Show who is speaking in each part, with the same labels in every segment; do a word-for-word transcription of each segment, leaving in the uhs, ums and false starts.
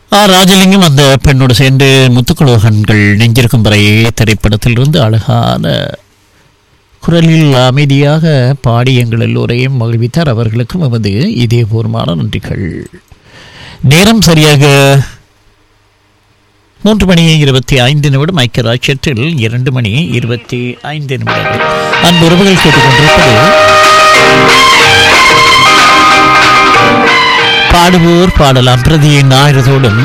Speaker 1: ஆ ராஜலிங்கம் அந்த பெண்ணோடு சேர்ந்து முத்துக்குலோகன்கள் நெஞ்சிருக்கும் வரை திரைப்படத்திலிருந்து அழகான குரலில் அமைதியாக பாடி எங்கள் எல்லோரையும் மகிழ்வித்தார். அவர்களுக்கும் எமது இதயபூர்வமான நன்றிகள். நேரம் சரியாக மூன்று மணி இருபத்தி ஐந்து நிமிடம். ஐக்கிய ராஜ்யத்தில் இரண்டு மணி இருபத்தி ஐந்து நிமிடங்கள். அன்பு உறவுகள் கேட்டுக்கொண்டிருப்பது பாடுவோர் பாடலாம் பிரதியின் ஆயிரத்தோடும்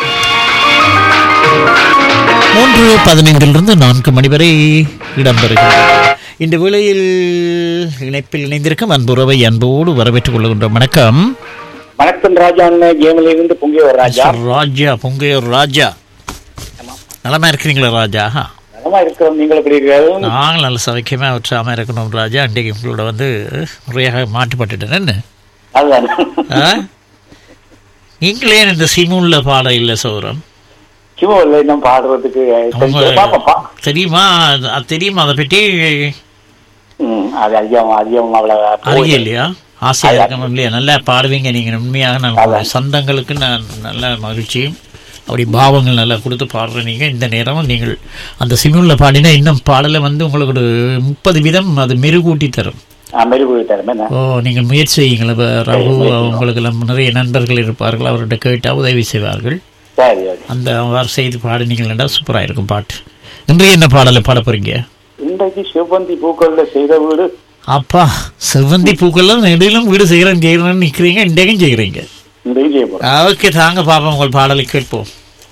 Speaker 1: மூன்று பதினைந்திலிருந்து நான்கு மணி வரை இடம்பெறுகிறது. இந்த வேளையில் இணைப்பில் இணைந்திருக்கும் அன்புறவை அன்போடு வரவேற்றுக் கொள்கின்றோம். வணக்கம்.
Speaker 2: வணக்கம் ராஜா. கேமிலிருந்து பொங்கையூர் ராஜா.
Speaker 1: ராஜா பொங்கையூர் ராஜா, நலமா இருக்கிறீங்களா ராஜா?
Speaker 2: நலமா இருக்கிறோம். நீங்கள் எப்படி இருக்கிறீர்கள்?
Speaker 1: நாங்கள் நல்ல சவைக்கமே உற்சாகமாக இருக்கணும் ராஜா. அன்றைக்கு உங்களோட வந்து முறையாக மாட்டுப்பட்டுட்டேன். என்ன
Speaker 2: அதுதான்
Speaker 1: நீங்களே இந்த சிமுல்ல பாட இல்லை சௌரம்?
Speaker 2: சிமுல்ல இன்னும் பாடுறதுக்கு
Speaker 1: தெரியுமா? அது தெரியுமா அதை பற்றி?
Speaker 2: அது அதிகம் அதிகம்
Speaker 1: அறிய இல்லையா? ஆசையாக இருக்கணும் இல்லையா? நல்லா பாடுவீங்க நீங்கள். உண்மையாக நான் சொந்தங்களுக்கு நான் நல்ல மகிழ்ச்சியும் அப்படி பாவங்கள் நல்லா கொடுத்து பாடுற நீங்கள் இந்த நேரம் நீங்கள் அந்த சிமுல்ல பாடினா இன்னும் பாடலை வந்து உங்களுக்கு ஒரு முப்பது வீதம் அது மெருகூட்டி தரும். ஓ, நீங்கள் முயற்சி செய்யுங்கள். ரகு உங்களுக்கு நிறைய நண்பர்கள் இருப்பார்கள், அவர்கிட்ட கேட்டால் உதவி செய்வார்கள். அந்த அவ்வாறு செய்து பாடினீங்களா சூப்பராக இருக்கும் பாட்டு. இன்றைய என்ன பாடலை பாட போறீங்க?
Speaker 2: இன்றைக்கு செவ்வந்தி பூக்கள்ல செய்த வீடு.
Speaker 1: அப்பா, செவ்வந்தி பூக்கள்ல நெடிலும் வீடு செய்கிறேன் செய்கிறேன்னு நிற்கிறீங்க, இன்றைக்கும் செய்கிறீங்க. ஓகே, தாங்க பாப்போம், உங்கள் பாடலை கேட்போம்.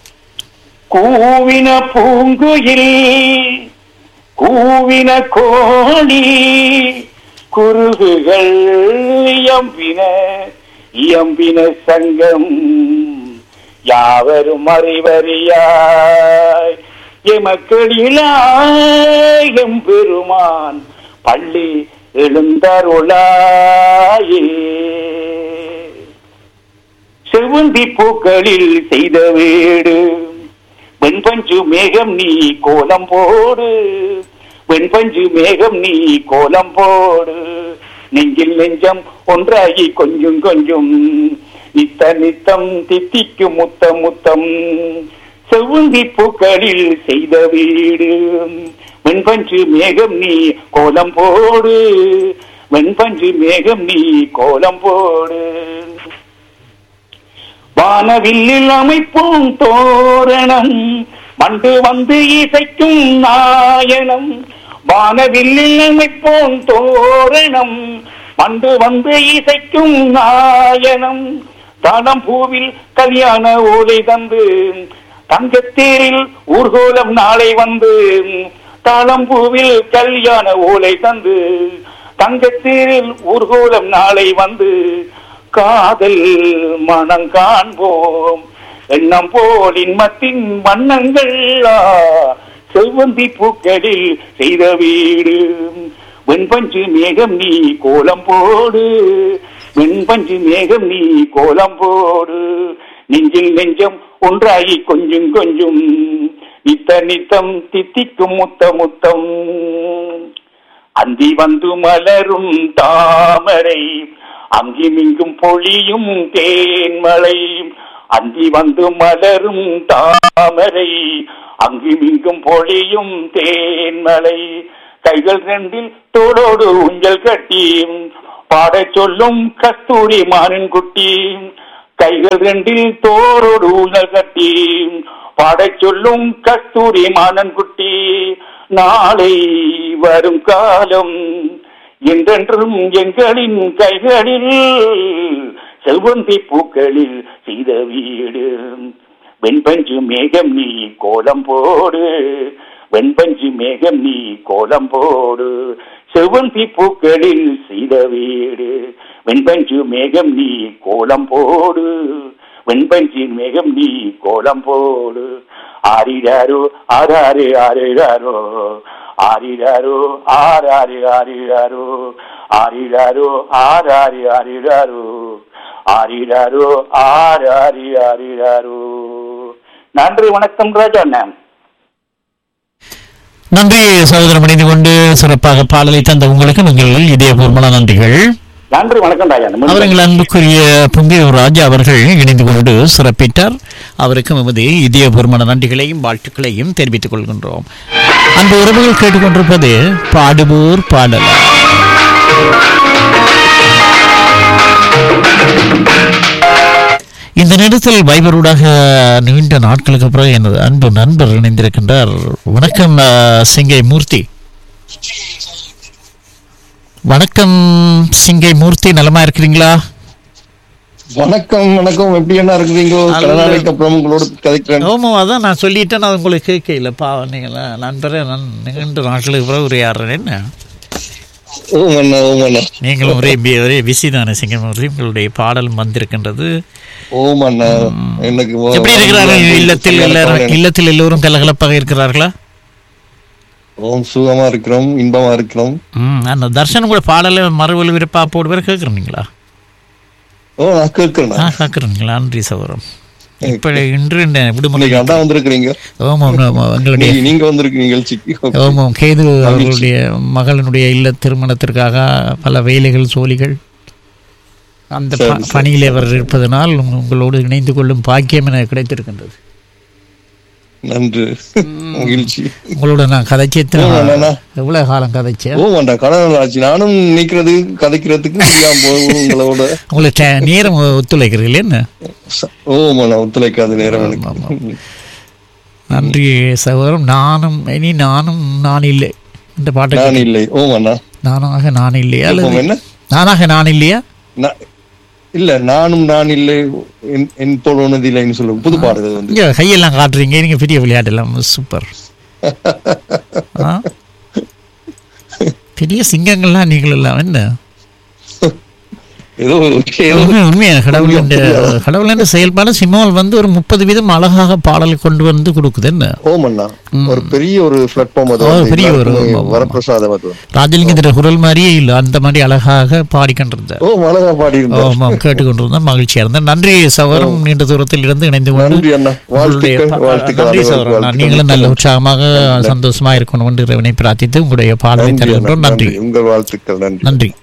Speaker 2: கூவின பூங்குயில் கூவின கோழி குருகுகள் எம்பின எம்பின சங்கம் யாவரும் அறிவறியாய் எமக்களிலாய் எம்பெருமான் பள்ளி எழுந்தருளாயே. செவ்வந்தி பூக்களில் செய்த வீடு வெண்பஞ்சு மேகம் நீ கோலம் போடு, வெண்பஞ்சு மேகம் நீ கோலம் போடு, நெஞ்சில் நெஞ்சம் ஒன்றாகி கொஞ்சம் கொஞ்சம் நித்த நித்தம் தித்திக்கும் முத்த முத்தம். செவ்வந்தி பூக்களில் செய்த வீடு வெண்பஞ்சு மேகம் நீ கோலம் போடு, வெண்பஞ்சு மேகம் நீ கோலம் போடு. வானவில்லில் அமைப்போம் தோரணம் மண்டு வந்து இசைக்கும் நாயனம், வானவில்லில் அமைப்போம் தோரணம் மண்டு வந்து இசைக்கும் நாயனம். தாளம் பூவில் கல்யாண ஓலை தந்து தங்கத்தேரில் ஊர்கோலம் நாளை வந்து, தாளம் பூவில் கல்யாண ஓலை தந்து தங்கத்தேரில் ஊர்கோலம் நாளை வந்து காதல் மனம் காண்போம் எண்ணம் போல் இன்மத்தின் வண்ணங்கள் செவ்வந்தி பூக்களில் செய்த வீடு வெண்பஞ்சு மேகம் நீ கோலம் போடு, வெண்பஞ்சு மேகம் நீ கோலம் போடு, நெஞ்சில் நெஞ்சம் ஒன்றாகி கொஞ்சம் கொஞ்சம் நித்த நித்தம் தித்திக்கும் முத்த முத்தம். அந்தி வந்து மலரும் தாமரை அங்கிமிங்கும் பொழியும் தேன்மலை, அந்தி வந்து மலரும் தாமரை அங்கிமிங்கும் பொழியும் தேன்மலை. கைகள் ரெண்டில் தோளோடு ஊஞ்சல் கட்டி பாட சொல்லும் கஸ்தூரி மானின் குட்டி, கைகள் ரெண்டில் தோளோடு ஊஞ்சல் கட்டி பாட சொல்லும் கஸ்தூரி மானன் குட்டி. நாளை வரும் காலம் என்றென்றும் எங்களின் கைகளில் செவ்வந்தி பூக்களில் செய்த வீடு வெண்பஞ்சு மேகம் நீ கோலம் போடு, வெண்பஞ்சு மேகம் நீ கோலம் போடு. செவ்வந்தி பூக்களில் செய்த வீடு வெண்பஞ்சு மேகம் நீ கோலம் போடு, வெண்பஞ்சு மேகம் நீ கோலம் போடு. ஆரிடாரோ ஆறாறு ஆறுடாரோ ஆரிடாரோ ஆறாறு ஆறிடாரோ ஆரிடாரோ ஆறாறு ஆறிடாரோ ஆரிடாரோ ஆறாறு ஆறிடாரோ. நன்றி, வணக்கம் ராஜா.
Speaker 1: நன்றி சகோதரம். இணைந்து கொண்டு சிறப்பாக பாடலை தந்த உங்களுக்கு நீங்கள் இதயபூர்வமான நன்றிகள்.
Speaker 2: நன்றி, வணக்கம் ராஜா.
Speaker 1: அவர்கள் அன்புக்குரிய பொங்கையூர் ராஜா அவர்கள் இணைந்து கொண்டு சிறப்பித்தார். அவருக்கு நமது இதயபூர்வமான நன்றிகளையும் வாழ்த்துக்களையும் தெரிவித்துக் கொள்கின்றோம். அந்த உறவுகள் கேட்டுக்கொண்டிருப்பது பாடுவோர் பாடல். இந்த நேரத்தில் வைபரூடாக நீண்ட நாட்களுக்கு பிறகு எனது அன்பு நண்பர் இணைந்திருக்கின்றார். வணக்கம் சிங்கை மூர்த்தி. வணக்கம் சிங்கை மூர்த்தி, நலமா இருக்கிறீங்களா?
Speaker 3: வணக்கம் வணக்கம். எப்படி என்ன இருக்கிறீங்களோ? கலநாளைக்கு அப்புறம் உங்களோட கதைக்கிறேன்.
Speaker 1: ஆமாம், அதான் நான் சொல்லிட்டேன். நான் உங்களுக்கு கேட்கல பா. நீங்களா நண்பரே, நான் நீண்ட நாட்களுக்கு பிறகு உரையாடுறேன். என்ன நீங்களும் ஒரே ஒரே பிஸி தானே சிங்கமூர்த்தி? உங்களுடைய பாடல் வந்திருக்கின்றது. எப்படி இருக்கிறார்கள் இல்லத்தில் எல்லாரும்? இல்லத்தில் எல்லோரும் கலகலப்பாக இருக்கிறார்களா?
Speaker 3: ஓம் சுகமா இருக்கிறோம், இன்பமா இருக்கிறோம்.
Speaker 1: அந்த தர்ஷன் கூட பாடல மறுவல் விருப்பா போடுவார் கேட்குறீங்களா?
Speaker 3: ஓ, நான் கேட்கிறேன்.
Speaker 1: கேட்குறீங்களா? நன்றி சகோதரம். இப்ப இன்று விடுமுறை
Speaker 3: வந்திருக்கிறீங்க. நீங்க வந்திருக்கீங்க.
Speaker 1: ஆமாம், கேது அவர்களுடைய மகளினுடைய இல்ல திருமணத்திற்காக பல வேலைகள் சோழிகள் அந்த பணியில் அவர் இருப்பதனால் உங்களோடு இணைந்து கொள்ளும் பாக்கியம் என கிடைத்திருக்கின்றது.
Speaker 3: நன்று, மகிழ்ச்சி.
Speaker 1: உங்களோட நான் கதைச்சு எவ்வளவு காலம் கதைச்சேன்.
Speaker 3: நானும் நிக்கிறது கதைக்கிறதுக்கு உங்களோட
Speaker 1: உங்களுக்கு நேரம் ஒத்துழைக்கிறீர்கள் என்ன?
Speaker 3: ஓ, ஒத்துழைக்காத நேரம்.
Speaker 1: நன்றி சகோதரம். நானும் இனி நானும் நான் இல்லை இந்த பாட்டு
Speaker 3: நான் இல்லை. ஓ,
Speaker 1: நானாக நான் இல்லையா அல்லது நானாக நான் இல்லையா?
Speaker 3: இல்ல, நானும் நான் இல்லை என் போனது இல்லைன்னு சொல்லுங்க. புது பாடுறது வந்து
Speaker 1: கையெல்லாம் காட்டுறீங்க நீங்க. பெரிய விளையாட்டு எல்லாம் சூப்பர். பெரிய சிங்கங்கள்லாம் நீங்கள் எல்லாம் என்ன உண்மையான கடவுள் கடவுள் செயல்பாடு சிம்மோல் வந்து ஒரு முப்பது வீதம் அழகாக பாடல் கொண்டு வந்து கொடுக்குது. என்ன
Speaker 3: ஒரு பெரிய ஒரு
Speaker 1: பெரிய ஒரு ராஜலிங்கத்தின் குரல் மாதிரியே இல்லை, அந்த மாதிரி அழகாக பாடிக்கொண்டிருந்தேன். கேட்டுக்கொண்டிருந்தேன், மகிழ்ச்சியா இருந்தேன். நன்றி சகோதரம். நீண்ட தூரத்தில் இருந்து இணைந்து கொண்டு நன்றி சகோதரம். நீங்களும் நல்ல உற்சாகமாக சந்தோஷமா இருக்கணும் என்று இறைவனை பிரார்த்தித்து உங்களுடைய பாடலை தருகின்றோம். நன்றி,
Speaker 3: உங்கள் வாழ்த்துக்கள்.
Speaker 1: நன்றி.